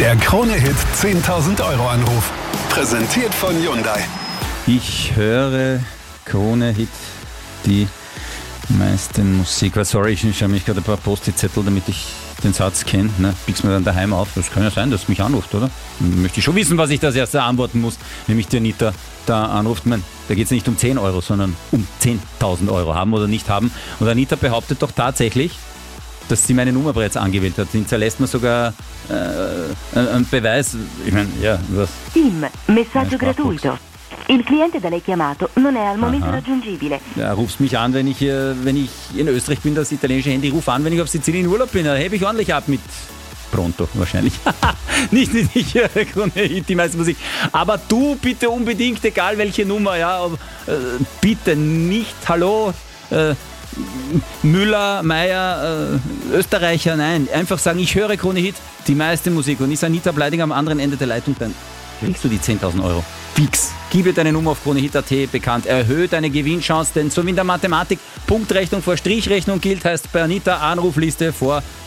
Der Krone-Hit 10.000 Euro Anruf. Präsentiert von Hyundai. Ich höre Krone-Hit, die meiste Musik. Sorry, ich schaue mich gerade ein paar Post-it-Zettel, damit ich den Satz kenne. Ne? Pick's mir dann daheim auf. Das kann ja sein, dass mich anruft, oder? Dann möchte ich schon wissen, was ich das erste antworten muss, nämlich die Anita da anruft. Da geht es nicht um 10 Euro, sondern um 10.000 Euro. Haben oder nicht haben. Und Anita behauptet doch tatsächlich, dass sie meine Nummer bereits angewählt hat. Hinterlässt mir sogar einen Beweis. Ich meine, ja, was? Tim, messaggio gratuito. Il cliente da lei chiamato non è al momento raggiungibile. Ja, rufst mich an, wenn ich in Österreich bin, das italienische Handy. Ruf an, wenn ich auf Sizilien in Urlaub bin. Da hebe ich ordentlich ab mit Pronto wahrscheinlich. nicht ich höre Krone-Hit, die meiste Musik. Aber du bitte unbedingt, egal welche Nummer, ja, bitte nicht Hallo, Müller, Meier, Österreicher, nein. Einfach sagen, ich höre Krone-Hit, die meiste Musik. Und ist Anita Bleidinger am anderen Ende der Leitung, dann kriegst du die 10.000 Euro. Fix. Gib ihr deine Nummer auf Kronehit.at bekannt. Erhöhe deine Gewinnchance, denn so wie in der Mathematik Punktrechnung vor Strichrechnung gilt, heißt bei Anita Anrufliste vor